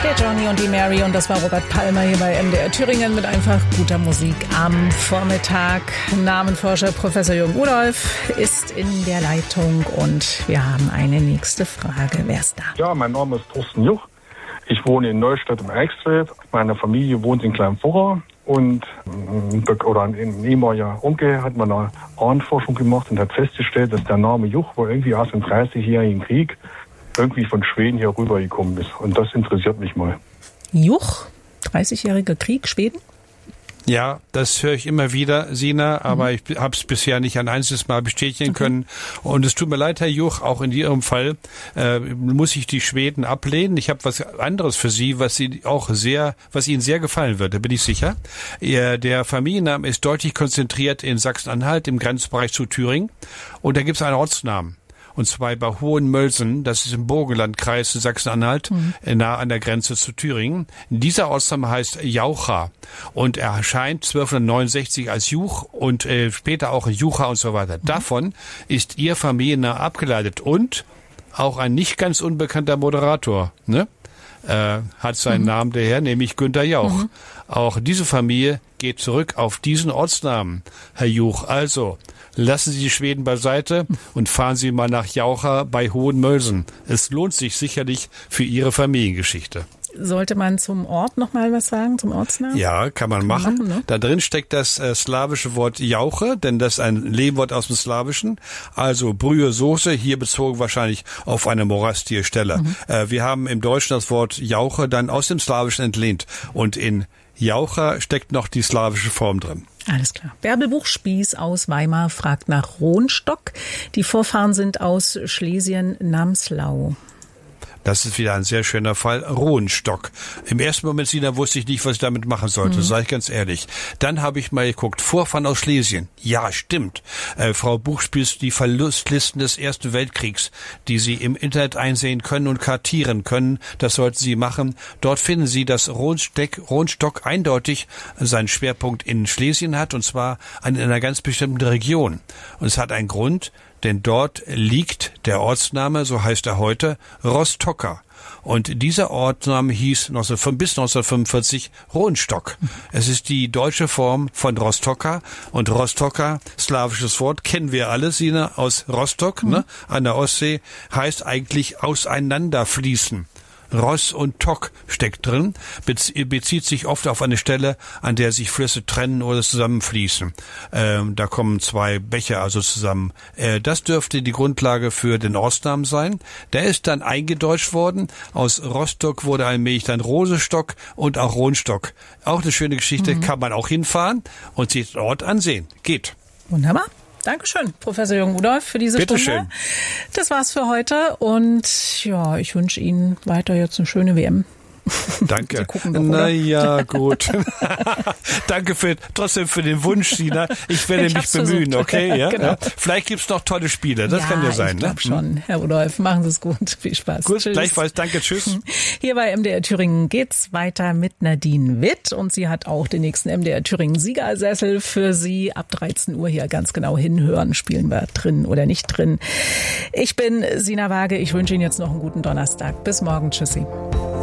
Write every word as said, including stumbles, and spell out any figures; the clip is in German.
Der Johnny und die Mary und das war Robert Palmer hier bei M D R Thüringen mit einfach guter Musik am Vormittag. Namenforscher Professor Jürgen Rudolph ist in der Leitung und wir haben eine nächste Frage. Wer ist da? Ja, mein Name ist Thorsten Juch. Ich wohne in Neustadt im Eichsfeld. Meine Familie wohnt in Kleinvorrau und oder ein ehemaliger Onkel hat mal eine Ahnenforschung gemacht und hat festgestellt, dass der Name Juch wohl irgendwie aus dem dreißigjährigen Krieg irgendwie von Schweden hier rübergekommen ist. Und das interessiert mich mal. Juch? dreißigjähriger Krieg, Schweden? Ja, das höre ich immer wieder, Sina, aber mhm. ich habe es bisher nicht ein einziges Mal bestätigen okay. können. Und es tut mir leid, Herr Juch, auch in Ihrem Fall äh, muss ich die Schweden ablehnen. Ich habe was anderes für Sie, was Sie auch sehr, was Ihnen sehr gefallen wird, da bin ich sicher. Ihr, der Familienname ist deutlich konzentriert in Sachsen-Anhalt, im Grenzbereich zu Thüringen. Und da gibt es einen Ortsnamen. Und zwar bei Hohenmölsen, das ist im Burgenlandkreis Sachsen-Anhalt, mhm. nah an der Grenze zu Thüringen. Dieser Ortsname heißt Jaucha und er erscheint zwölfhundertneunundsechzig als Juch und äh, später auch Jucha und so weiter. Mhm. Davon ist ihr Familienname abgeleitet und auch ein nicht ganz unbekannter Moderator, ne? Äh, hat seinen mhm. Namen daher, nämlich Günter Jauch. Mhm. Auch diese Familie geht zurück auf diesen Ortsnamen, Herr Juch. Also, lassen Sie die Schweden beiseite und fahren Sie mal nach Jaucha bei Hohenmölsen. Es lohnt sich sicherlich für Ihre Familiengeschichte. Sollte man zum Ort noch mal was sagen, zum Ortsnamen? Ja, kann man kann machen. machen ne? Da drin steckt das äh, slawische Wort Jauche, denn das ist ein Lehnwort aus dem Slawischen. Also Brühe, Soße, hier bezogen wahrscheinlich auf eine Morastierstelle. Mhm. Äh, wir haben im Deutschen das Wort Jauche dann aus dem Slawischen entlehnt. Und in Jaucha steckt noch die slawische Form drin. Alles klar. Bärbel Buchspieß aus Weimar fragt nach Rohnstock. Die Vorfahren sind aus Schlesien-Namslau. Das ist wieder ein sehr schöner Fall. Rohnstock. Im ersten Moment, Sina, wusste ich nicht, was ich damit machen sollte, mhm. sage ich ganz ehrlich. Dann habe ich mal geguckt, Vorfahren aus Schlesien. Ja, stimmt. Äh, Frau Buchspieß, die Verlustlisten des Ersten Weltkriegs, die Sie im Internet einsehen können und kartieren können, das sollten Sie machen. Dort finden Sie, dass Rohnstock, Rohnstock eindeutig seinen Schwerpunkt in Schlesien hat, und zwar in einer ganz bestimmten Region. Und es hat einen Grund, denn dort liegt der Ortsname, so heißt er heute, Rostocker. Und dieser Ortsname hieß bis neunzehnhundertfünfundvierzig Rohnstock. Es ist die deutsche Form von Rostocker. Und Rostocker, slawisches Wort, kennen wir alle, Sina, aus Rostock, mhm. ne, an der Ostsee, heißt eigentlich auseinanderfließen. Ross und Tok steckt drin, bezieht sich oft auf eine Stelle, an der sich Flüsse trennen oder zusammenfließen. Ähm, da kommen zwei Bäche also zusammen. Äh, das dürfte die Grundlage für den Ortsnamen sein. Der ist dann eingedeutscht worden. Aus Rostock wurde allmählich dann Rosestock und auch Rohnstock. Auch eine schöne Geschichte, mhm. kann man auch hinfahren und sich den Ort ansehen. Geht. Wunderbar. Dankeschön, Professor Jürgen Rudolph, für diese Bitte Stunde. Schön. Das war's für heute und ja, ich wünsche Ihnen weiter jetzt eine schöne W M. Danke. Sie gucken doch, Na ja, gut. Danke für, trotzdem für den Wunsch, Sina. Ich werde ich mich bemühen, versucht. Okay? Ja? Genau. Ja. Vielleicht gibt's noch tolle Spiele, das ja, kann ja sein. Ich glaube ne? schon, Herr Rudolph. Machen Sie es gut. Viel Spaß. Gut, tschüss. Gleichfalls. Danke, tschüss. Hier bei M D R Thüringen geht's weiter mit Nadine Witt und sie hat auch den nächsten M D R Thüringen Siegersessel für Sie. Ab dreizehn Uhr hier ganz genau hinhören. Spielen wir drin oder nicht drin. Ich bin Sina Waage. Ich wünsche Ihnen jetzt noch einen guten Donnerstag. Bis morgen. Tschüssi.